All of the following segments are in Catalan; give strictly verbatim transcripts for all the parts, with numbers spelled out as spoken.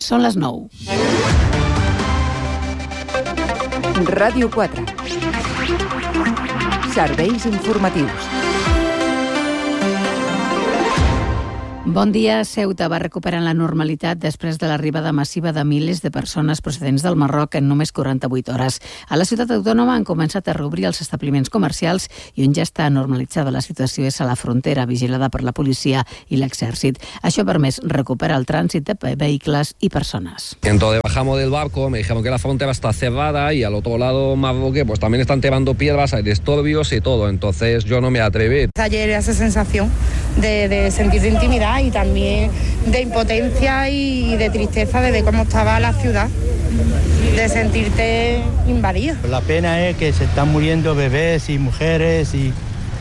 Són les nou. Ràdio quatre. Serveis informatius. Bon dia. Ceuta va recuperant la normalitat després de l'arribada massiva de milers de persones procedents del Marroc en només quaranta-vuit hores. A la ciutat autònoma han començat a reobrir els establiments comercials i on ja està normalitzada la situació és a la frontera, vigilada per la policia i l'exèrcit. Això ha permès recuperar el trànsit de vehicles i persones. Entonces bajamos del barco, me dijeron que la frontera está cerrada y al otro lado marroquí pues también están tirando piedras, hay disturbios y todo, entonces yo no me atreví. Ayer esa sensación de, de sentir de intimidad y también de impotencia y de tristeza de ver cómo estaba la ciudad, de sentirte invadido. La pena es que se están muriendo bebés y mujeres y,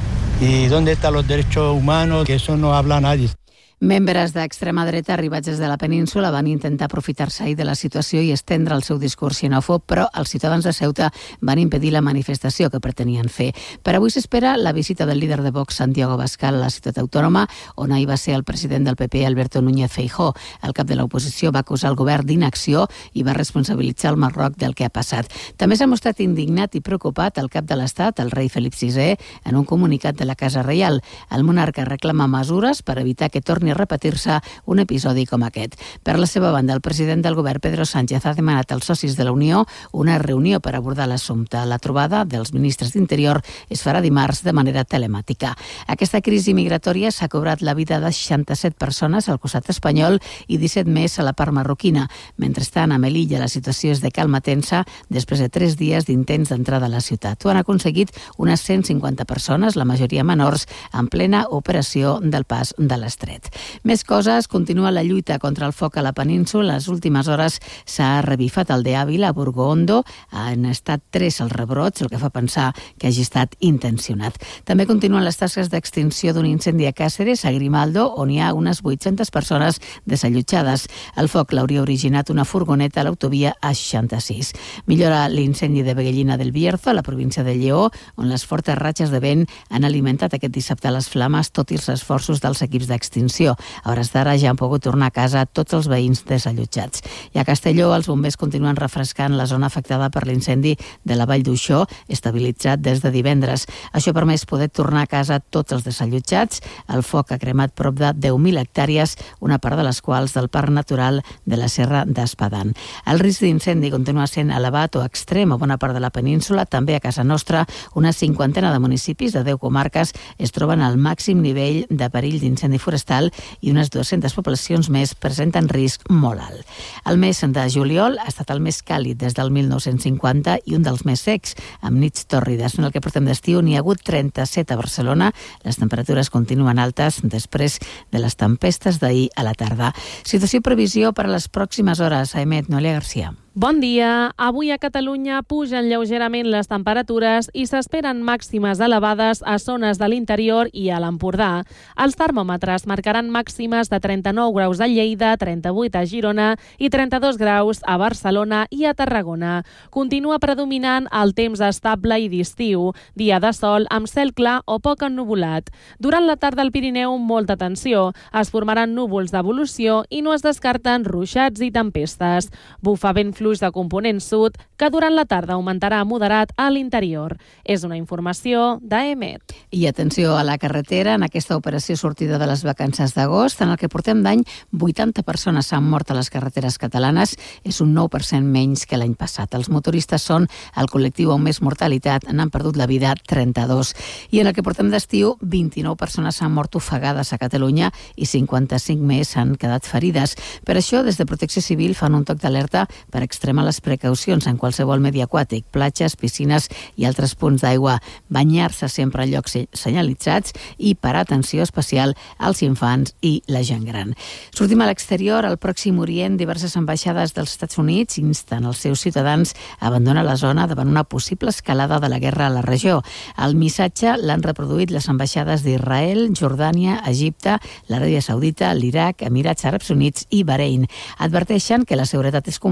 y dónde están los derechos humanos, que eso no habla nadie. Membres d'extrema dreta arribats des de la península van intentar aprofitar-se ahir de la situació i estendre el seu discurs xenòfob, però els ciutadans de Ceuta van impedir la manifestació que pretenien fer. Per avui s'espera la visita del líder de Vox, Santiago Abascal, a la ciutat autònoma, on ahir va ser el president del P P, Alberto Núñez Feijóo. El cap de l'oposició va acusar el govern d'inacció i va responsabilitzar el Marroc del que ha passat. També s'ha mostrat indignat i preocupat el cap de l'Estat, el rei Felip sisè, en un comunicat de la Casa Reial. El monarca reclama mesures per evitar que torni a repetir-se un episodi com aquest. Per la seva banda, el president del govern, Pedro Sánchez, ha demanat als socis de la Unió una reunió per abordar l'assumpte. La trobada dels ministres d'Interior es farà dimarts de manera telemàtica. Aquesta crisi migratòria s'ha cobrat la vida de seixanta-set persones al costat espanyol i disset més a la part marroquina. Mentrestant, a Melilla la situació és de calma tensa després de tres dies d'intents d'entrada a la ciutat. Ho han aconseguit unes cent cinquanta persones, la majoria menors, en plena operació del pas de l'Estret. Més coses, continua la lluita contra el foc a la península. En les últimes hores s'ha revifat el de Ávila, a Burgo Hondo. Han estat tres els rebrots, el que fa pensar que hagi estat intencionat. També continuen les tasques d'extinció d'un incendi a Càceres, a Grimaldo, on hi ha unes vuit-centes persones desallotjades. El foc l'hauria originat una furgoneta a l'autovia A seixanta-sis. Millora l'incendi de Beguellina del Bierzo, a la província de Lleó, on les fortes ratxes de vent han alimentat aquest dissabte les flames, tot i els esforços dels equips d'extinció. A hores d'ara ja han pogut tornar a casa tots els veïns desallotjats. I a Castelló els bombers continuen refrescant la zona afectada per l'incendi de la Vall d'Uixó, estabilitzat des de divendres. Això ha permès poder tornar a casa tots els desallotjats. El foc ha cremat prop de deu mil hectàrees, una part de les quals del Parc Natural de la Serra d'Espadán. El risc d'incendi continua sent elevat o extrem a bona part de la península. També a casa nostra, una cinquantena de municipis de deu comarques es troben al màxim nivell de perill d'incendi forestal i unes dues-centes poblacions més presenten risc molt alt. El mes de juliol ha estat el més càlid des del mil nou-cents cinquanta i un dels més secs, amb nits tòrrides. En el que portem d'estiu n'hi ha hagut trenta-set a Barcelona. Les temperatures continuen altes després de les tempestes d'ahir a la tarda. Situació i previsió per a les pròximes hores. Aemet, Noelia Garcia. Bon dia. Avui a Catalunya pugen lleugerament les temperatures i s'esperen màximes elevades a zones de l'interior i a l'Empordà. Els termòmetres marcaran màximes de trenta-nou graus a Lleida, trenta-vuit a Girona i trenta-dos graus a Barcelona i a Tarragona. Continua predominant el temps estable i d'estiu, dia de sol amb cel clar o poc ennuvolat. Durant la tarda al Pirineu, molta tensió. Es formaran núvols d'evolució i no es descarten ruixats i tempestes. Bufa vent fluix de component sud, que durant la tarda augmentarà moderat a l'interior. És una informació d'Aemet. I atenció a la carretera, en aquesta operació sortida de les vacances d'agost, en el que portem d'any, vuitanta persones s'han mort a les carreteres catalanes, és un nou per cent menys que l'any passat. Els motoristes són el col·lectiu amb més mortalitat, n'han perdut la vida trenta-dos. I en el que portem d'estiu, vint-i-nou persones s'han mort ofegades a Catalunya i cinquanta-cinc més s'han quedat ferides. Per això, des de Protecció Civil fan un toc d'alerta per extremar les precaucions en qualsevol medi aquàtic, platges, piscines i altres punts d'aigua, banyar-se sempre en llocs senyalitzats i parar atenció especial als infants i la gent gran. Sortim a l'exterior, al Pròxim Orient, diverses ambaixades dels Estats Units insten els seus ciutadans a abandonar la zona davant una possible escalada de la guerra a la regió. El missatge l'han reproduït les ambaixades d'Israel, Jordània, Egipte, l'Aràbia Saudita, l'Iraq, Emirats Àrabs Units i Bahrein. Adverteixen que la seguretat és complexa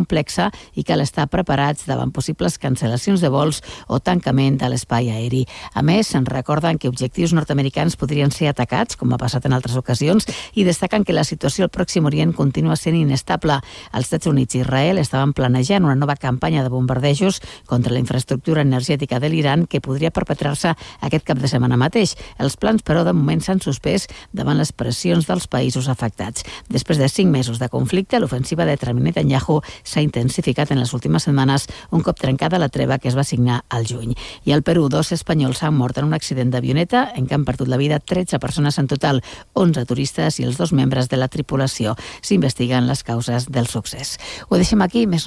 alta i cal estar preparats davant possibles cancel·lacions de vols o tancament de l'espai aeri. A més, se'n recorden que objectius nord-americans podrien ser atacats, com ha passat en altres ocasions, i destaquen que la situació al Pròxim Orient continua sent inestable. Els Estats Units i Israel estaven planejant una nova campanya de bombardejos contra la infraestructura energètica de l'Iran que podria perpetrar-se aquest cap de setmana mateix. Els plans, però, de moment s'han suspès davant les pressions dels països afectats. Després de cinc mesos de conflicte, l'ofensiva de Netanyahu s'ha intensificat en les últimes setmanes, un cop trencada la treva que es va signar al juny. I al Perú, dos espanyols han mort en un accident d'avioneta en què han perdut la vida tretze persones en total, onze turistes i els dos membres de la tripulació. S'investiguen les causes del succés. Ho deixem aquí, més